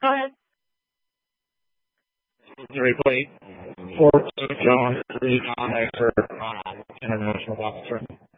Go ahead. Replay. Fort St. John, 3 for International Box Tournament.